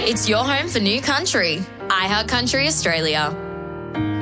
It's your home for new country. iHeart Country Australia.